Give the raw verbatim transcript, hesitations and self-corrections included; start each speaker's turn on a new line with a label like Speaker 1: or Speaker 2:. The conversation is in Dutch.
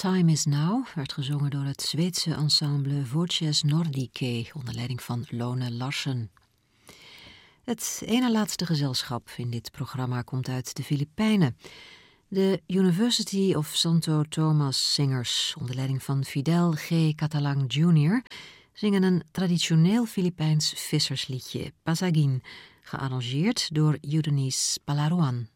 Speaker 1: Time Is Now werd gezongen door het Zweedse ensemble Voces Nordicae onder leiding van Lone Larsen. Het ene laatste gezelschap in dit programma komt uit de Filipijnen. De University of Santo Tomas Singers onder leiding van Fidel G. Catalang junior zingen een traditioneel Filipijns vissersliedje, Pasagin, gearrangeerd door Eunice Palaruan.